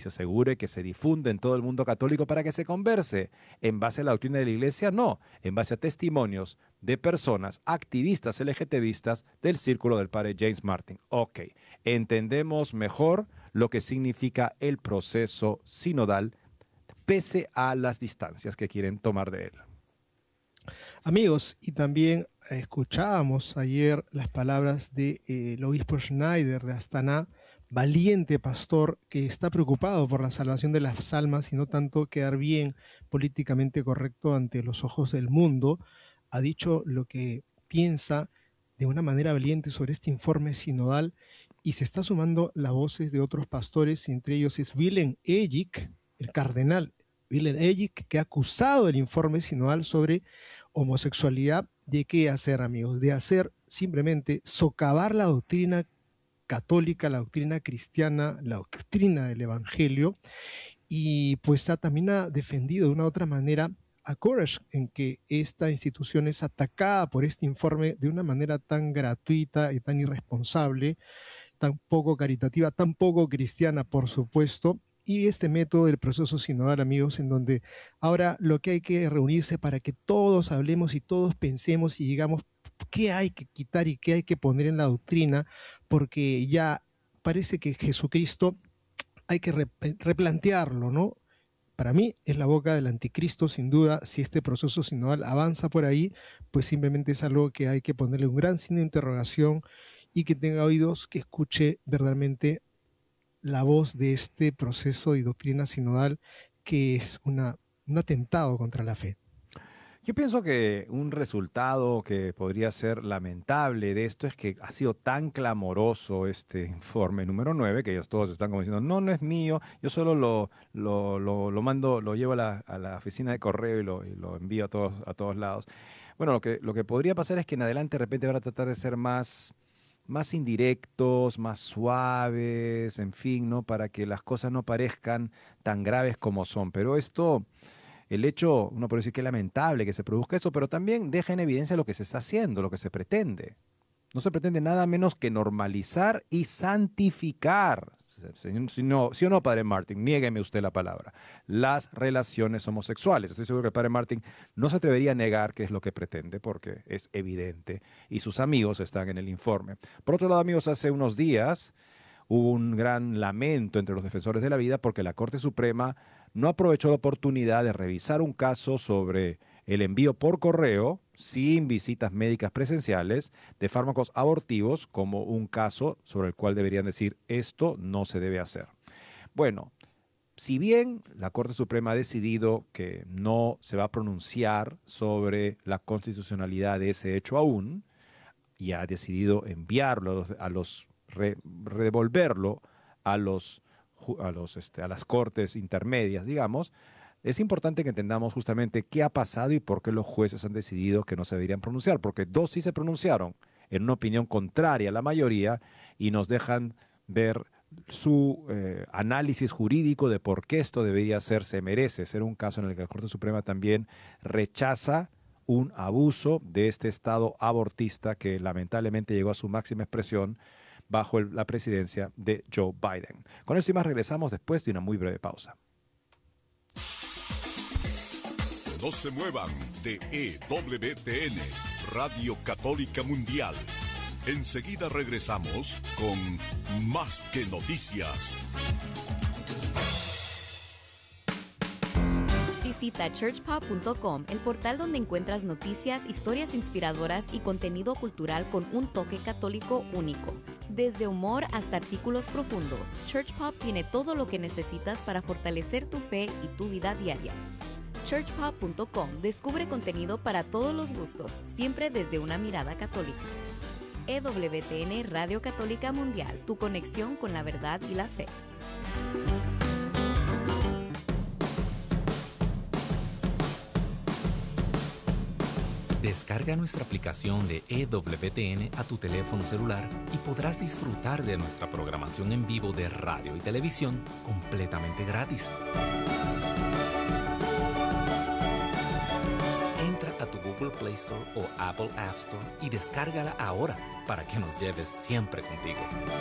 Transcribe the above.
se asegure que se difunde en todo el mundo católico para que se converse. ¿En base a la doctrina de la Iglesia? No, en base a testimonios de personas activistas LGTBistas del círculo del padre James Martin. Ok, entendemos mejor lo que significa el proceso sinodal pese a las distancias que quieren tomar de él. Amigos, y también escuchábamos ayer las palabras de el obispo Schneider de Astana, valiente pastor que está preocupado por la salvación de las almas y no tanto quedar bien políticamente correcto ante los ojos del mundo. Ha dicho lo que piensa de una manera valiente sobre este informe sinodal y se está sumando las voces de otros pastores, entre ellos es Willem Elgik, el cardenal Willem Elgik, que ha acusado el informe sinodal sobre homosexualidad. ¿De qué hacer, amigos? De hacer simplemente socavar la doctrina católica, la doctrina cristiana, la doctrina del evangelio, y pues también ha defendido de una u otra manera a Courage, en que esta institución es atacada por este informe de una manera tan gratuita y tan irresponsable, tan poco caritativa, tan poco cristiana, por supuesto. Y este método del proceso sinodal, amigos, en donde ahora lo que hay que reunirse para que todos hablemos y todos pensemos y digamos qué hay que quitar y qué hay que poner en la doctrina, porque ya parece que Jesucristo hay que replantearlo, ¿no? Para mí es la boca del anticristo, sin duda. Si este proceso sinodal avanza por ahí, pues simplemente es algo que hay que ponerle un gran signo de interrogación y que tenga oídos que escuche verdaderamente la voz de este proceso y doctrina sinodal, que es un atentado contra la fe. Yo pienso que un resultado que podría ser lamentable de esto es que ha sido tan clamoroso este informe número 9 que ellos todos están como diciendo, no, no es mío, yo solo lo mando, lo llevo a la oficina de correo y lo envío a todos lados. Bueno, lo que podría pasar es que en adelante de repente van a tratar de ser más indirectos, más suaves, en fin, ¿no? Para que las cosas no parezcan tan graves como son. Pero esto, el hecho, uno puede decir que es lamentable que se produzca eso, pero también deja en evidencia lo que se está haciendo, lo que se pretende. No se pretende nada menos que normalizar y santificar, ¿sí o no, padre Martin? Niégueme usted la palabra. Las relaciones homosexuales. Estoy seguro que el padre Martin no se atrevería a negar que es lo que pretende, porque es evidente, y sus amigos están en el informe. Por otro lado, amigos, hace unos días hubo un gran lamento entre los defensores de la vida porque la Corte Suprema no aprovechó la oportunidad de revisar un caso sobre el envío por correo, sin visitas médicas presenciales, de fármacos abortivos como un caso sobre el cual deberían decir esto no se debe hacer. Bueno, si bien la Corte Suprema ha decidido que no se va a pronunciar sobre la constitucionalidad de ese hecho aún, y ha decidido enviarlo devolverlo a las cortes intermedias, digamos, es importante que entendamos justamente qué ha pasado y por qué los jueces han decidido que no se deberían pronunciar, porque dos sí se pronunciaron en una opinión contraria a la mayoría y nos dejan ver su análisis jurídico de por qué esto debería ser, se merece ser un caso en el que la Corte Suprema también rechaza un abuso de este Estado abortista que lamentablemente llegó a su máxima expresión bajo la presidencia de Joe Biden. Con esto y más regresamos después de una muy breve pausa. No se muevan de EWTN, Radio Católica Mundial. Enseguida regresamos con Más que Noticias. Visita churchpop.com, el portal donde encuentras noticias, historias inspiradoras y contenido cultural con un toque católico único. Desde humor hasta artículos profundos, ChurchPop tiene todo lo que necesitas para fortalecer tu fe y tu vida diaria. churchpop.com descubre contenido para todos los gustos, siempre desde una mirada católica. EWTN Radio Católica Mundial, tu conexión con la verdad y la fe. Descarga nuestra aplicación de EWTN a tu teléfono celular y podrás disfrutar de nuestra programación en vivo de radio y televisión completamente gratis. Entra a tu Google Play Store o Apple App Store y descárgala ahora para que nos lleves siempre contigo.